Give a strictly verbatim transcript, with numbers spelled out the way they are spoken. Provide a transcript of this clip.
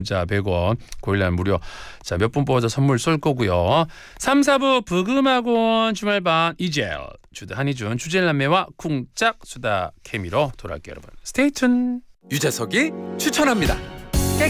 자, 백 원, 고일날 무료. 자, 몇 분 뽑아서 선물 쏠 거고요. 삼, 사부 부금학원 주말반 이젤 주드 한희준 주젤남매와 쿵짝 수다 케미로 돌아올게요, 여러분. 스테이 튠. 유재석이 추천합니다.